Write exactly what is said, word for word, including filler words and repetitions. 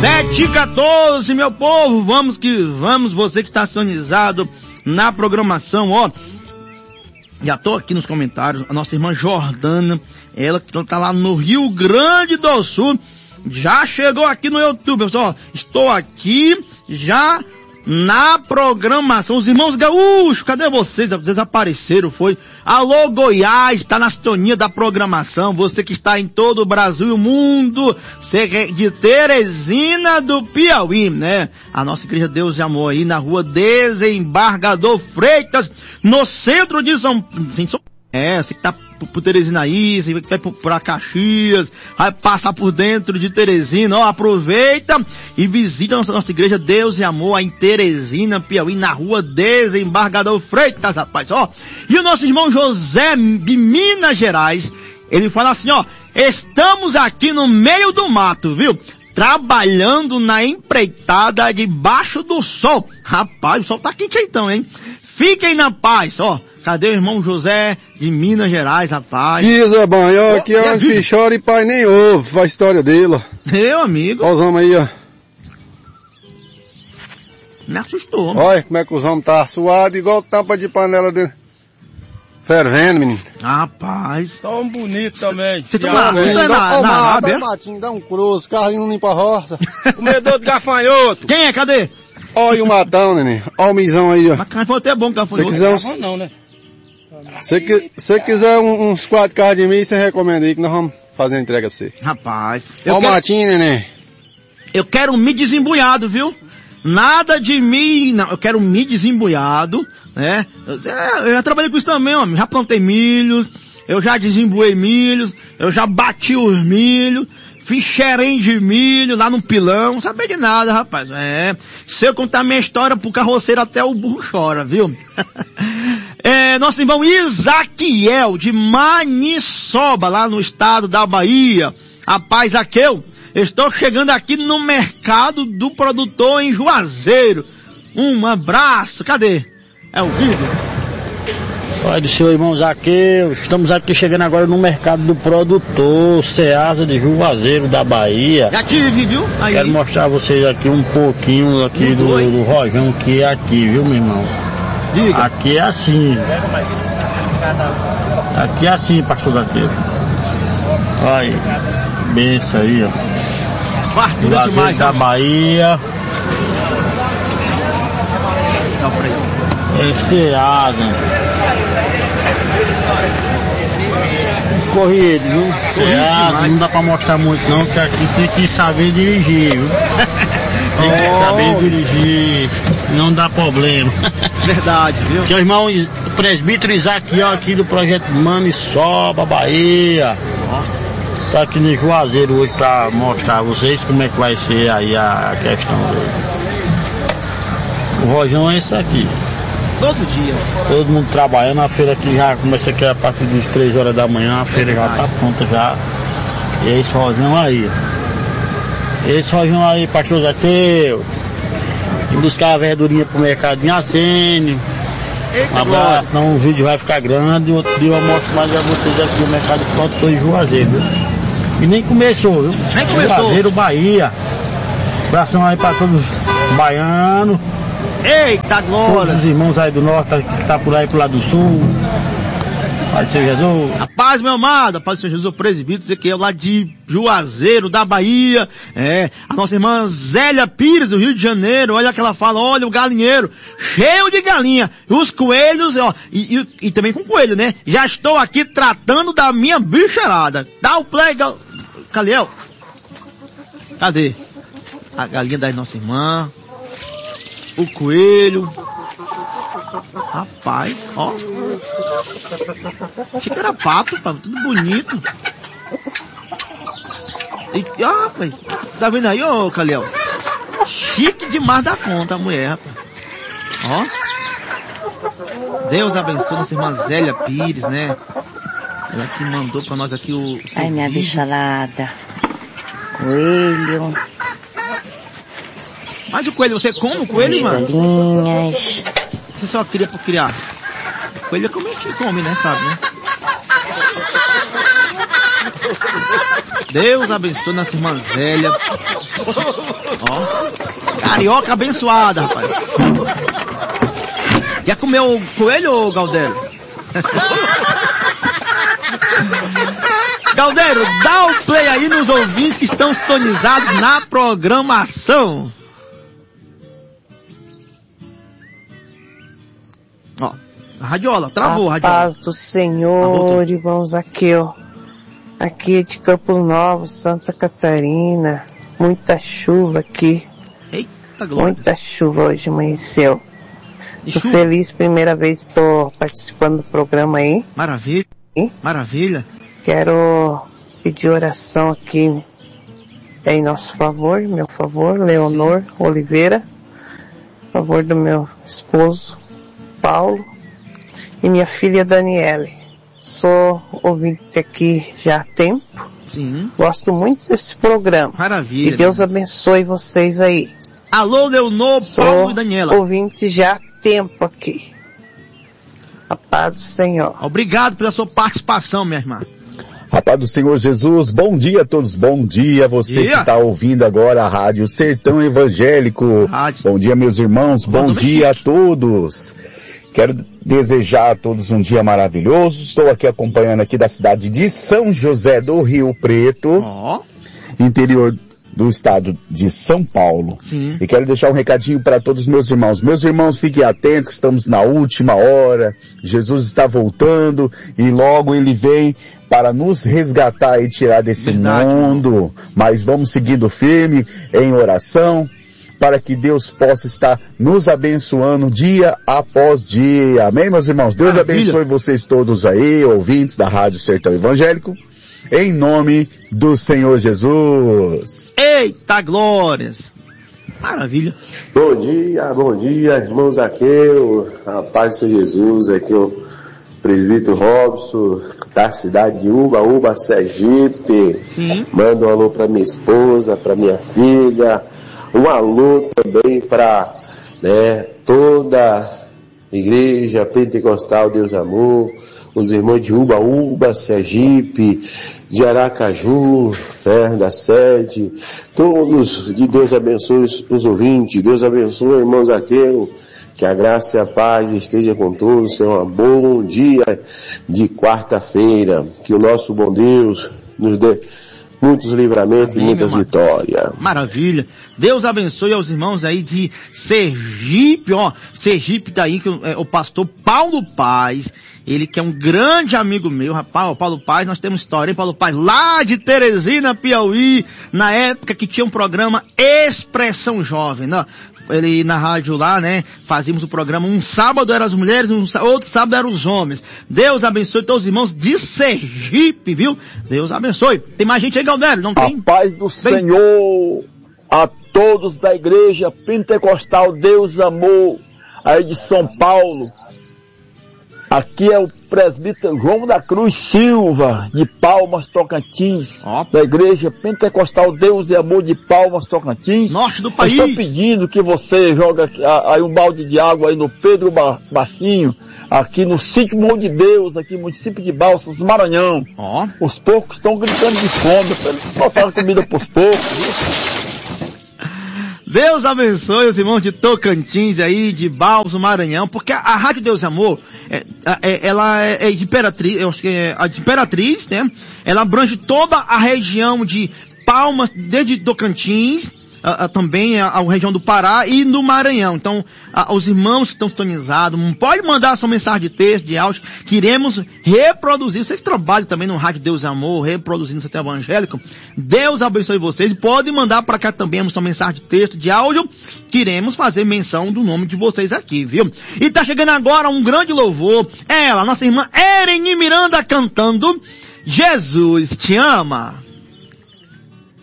sete e quatorze, meu povo, vamos que vamos, você que está sintonizado na programação, ó. Já tô aqui nos comentários, a nossa irmã Jordana, ela que tá lá no Rio Grande do Sul, já chegou aqui no YouTube, pessoal. Estou aqui já na programação. Os irmãos gaúchos, cadê vocês? Desapareceram, foi? Alô, Goiás, tá na sintonia da programação. Você que está em todo o Brasil e o mundo, de Teresina do Piauí, né? A nossa igreja Deus de Amor aí na rua Desembargador Freitas, no centro de São Paulo. É, você que tá por Teresina aí, você que vai pra Caxias, vai passar por dentro de Teresina, ó, aproveita e visita a nossa, nossa igreja Deus e Amor aí em Teresina, Piauí, na rua Desembargador Freitas, rapaz, ó. E o nosso irmão José de Minas Gerais, ele fala assim, ó, estamos aqui no meio do mato, viu? Trabalhando na empreitada debaixo do sol. Rapaz, o sol tá quente então, hein? Fiquem na paz, ó. Cadê o irmão José de Minas Gerais, rapaz? Que Zé bom, ó, aqui é onde se chora e pai nem ouve a história dele, ó. Meu amigo. Olha os homens aí, ó. Me assustou. Olha como é que os homens tá suados, igual tampa de panela de... fervendo, menino. Rapaz. Tão bonito também. Você tá na, é na, na, na Arábia? Dá um matinho, dá um cruz, carrinho não limpa a roça. Comedor de gafanhoto. Quem é? Cadê? Olha o matão, neném. Olha o misão aí, ó. Mas gafanhoto é bom, gafanhoto. Se quiser uns... não, né? Se que, se quiser um, uns quatro carros de mim, você recomenda aí que nós vamos fazer a entrega pra você. Rapaz. Olha o quero... matinho, neném. Eu quero milho desembuiado, viu? Nada de milho, não. Eu quero milho desembuiado, né? Eu, eu já trabalhei com isso também, ó. Já plantei milhos, eu já desembuei milhos, eu já bati os milhos, fiz xerém de milho lá no pilão, não sabia de nada, rapaz. É, se eu contar minha história pro carroceiro até o burro chora, viu? É, nosso irmão Isaquiel, de Maniçoba, lá no estado da Bahia. Rapaz, Zaqueu, estou chegando aqui no mercado do produtor em Juazeiro. Um abraço, cadê? É o vídeo? Pai do seu irmão Zaqueu, estamos aqui chegando agora no mercado do produtor, Ceasa de Juazeiro da Bahia. Já tive, viu? Aí. Quero mostrar a vocês aqui um pouquinho aqui do, do rojão que é aqui, viu, meu irmão? Diga. Aqui é assim. Aqui é assim, pastor Zaqueu. Olha aí, benção aí, ó. Fartura demais, da ó. Bahia. É Ceasa. Corrido, viu? Ceasa, não dá pra mostrar muito não, que aqui tem que saber dirigir, viu? Tem que Oh. saber dirigir, não dá problema. Verdade, viu? Aqui é o irmão presbítero Isaquiel aqui do projeto Maniçoba, Bahia. Tá aqui no Juazeiro hoje pra mostrar a vocês como é que vai ser aí a questão dele. O rojão é esse aqui. Todo dia. Todo mundo trabalhando, a feira aqui já começa aqui a partir das três horas da manhã, a feira já tá pronta já. E é esse rojão aí. Esse rojão aí, pastor Zaqueu. E buscar a verdurinha pro mercado de Acênio. Um abraço, senão o vídeo vai ficar grande. Outro dia eu mostro mais a vocês aqui o mercado de produtor em Juazeiro, viu? E nem começou, viu? Nem começou. Juazeiro, Bahia. Abração aí pra todos os baianos. Eita glória! Todos os irmãos aí do norte que tá por aí pro lado do sul. Pai do Senhor Jesus. A paz, meu amado, a paz do Senhor Jesus, presbítero Ezequiel, lá de Juazeiro, da Bahia. É, a nossa irmã Zélia Pires, do Rio de Janeiro, olha que ela fala, olha o galinheiro, cheio de galinha. E os coelhos, ó, e, e, e também com coelho, né? Já estou aqui tratando da minha bicharada. Dá o play, gal... Caliel. Cadê? A galinha da nossa irmã. O coelho. Rapaz, ó. Achei que era pato, pá, tudo bonito. E, ó, rapaz, tá vendo aí, ô Caliel? Chique demais da conta a mulher, rapaz. Ó. Deus abençoe nossa irmã Zélia Pires, né? Ela que mandou pra nós aqui o... Ai, minha bicharada. Coelho. Mas o coelho, você come o coelho, mano? Galinhas. Você só cria por criar. Coelho é como a gente come, né? Sabe, né? Deus abençoe nossa irmã Zélia. Ó, carioca abençoada, rapaz. Já comeu coelho, ô Galdério? Galdério, dá o play aí nos ouvintes que estão sintonizados na programação. Ó, a radiola, travou a radiola. Paz do Senhor, ah, irmãos, aqui, ó. Aqui de Campo Novo, Santa Catarina. Muita chuva aqui. Eita glória. Muita chuva hoje, amanheceu. Tô feliz, primeira vez estou participando do programa aí. Maravilha. E? Maravilha. Quero pedir oração aqui em nosso favor, meu favor, Leonor Oliveira. A favor do meu esposo, Paulo, e minha filha Daniele. Sou ouvinte aqui já há tempo. Sim. Gosto muito desse programa. Maravilha. E Deus abençoe vocês aí. Alô, Leonor, Paulo e Daniela. Ouvinte já há tempo aqui. A paz do Senhor. Obrigado pela sua participação, minha irmã. A paz do Senhor Jesus, bom dia a todos, bom dia você dia. que está ouvindo agora a Rádio Sertão Evangélico. Rádio. Bom dia, meus irmãos, bom, bom dia a todos. Quero desejar a todos um dia maravilhoso. Estou aqui acompanhando aqui da cidade de São José do Rio Preto, oh. interior do estado de São Paulo. Sim. E quero deixar um recadinho para todos os meus irmãos. Meus irmãos, fiquem atentos que estamos na última hora. Jesus está voltando e logo ele vem para nos resgatar e tirar desse Verdade, mundo. Irmão. Mas vamos seguindo firme em oração, para que Deus possa estar nos abençoando dia após dia. Amém, meus irmãos? Deus Maravilha. abençoe vocês todos aí, ouvintes da Rádio Sertão Evangélico, em nome do Senhor Jesus. Eita glórias! Maravilha! Bom dia, bom dia, irmãos Zaqueu, a paz do Senhor Jesus, aqui o presbítero Robson, da cidade de Ubaúba, Sergipe. Sim. Manda um alô para minha esposa, para minha filha. Um alô também para, né, toda a igreja pentecostal Deus Amor, os irmãos de Ubaúba, Sergipe, de Aracaju, Ferro da Sede, todos, de Deus abençoe os ouvintes, Deus abençoe, irmãos Zaqueu, que a graça e a paz esteja com todos, tenha um bom dia de quarta-feira, que o nosso bom Deus nos dê muitos livramentos Amém, e muitas vitórias. Maravilha. Deus abençoe aos irmãos aí de Sergipe, ó. Sergipe daí que é, o pastor Paulo Paz, ele que é um grande amigo meu, rapaz, o Paulo Paz, nós temos história, hein, Paulo Paz, lá de Teresina, Piauí, na época que tinha um programa Expressão Jovem, né? Ele na rádio lá, né, fazíamos o programa, um sábado eram as mulheres, um outro sábado eram os homens. Deus abençoe todos os irmãos de Sergipe, viu? Deus abençoe. Tem mais gente aí, Galdério? Não tem? A paz do Bem... Senhor a todos da igreja pentecostal Deus Amor, aí de São Paulo. Aqui é o presbítero João da Cruz Silva, de Palmas, Tocantins, oh. da Igreja Pentecostal Deus e Amor de Palmas, Tocantins. Norte do país. Estou pedindo que você joga aí um balde de água aí no Pedro Baixinho, aqui no sítio Mão de Deus, aqui no município de Balsas, Maranhão. Oh. Os porcos estão gritando de fome, para eles botarem comida para os porcos. Deus abençoe os irmãos de Tocantins aí, de Balsas, Maranhão, porque a, a Rádio Deus e Amor, é, é, ela é, é de Imperatriz, eu acho que é a de Imperatriz, né? Ela abrange toda a região de Palmas, desde Tocantins, a, a, também a, a região do Pará e do Maranhão. Então, a, os irmãos que estão sintonizados, pode mandar sua mensagem de texto, de áudio, que iremos reproduzir. Vocês trabalham também no Rádio Deus e Amor, reproduzindo o Sertão Evangélico. Deus abençoe vocês e pode mandar para cá também a sua mensagem de texto, de áudio, que iremos fazer menção do nome de vocês aqui, viu? E tá chegando agora um grande louvor. Ela, nossa irmã Ereni Miranda cantando Jesus Te Ama.